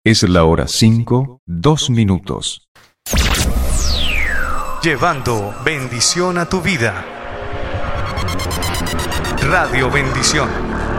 Es la hora 5, 2 minutos. Llevando bendición a tu vida. Radio Bendición.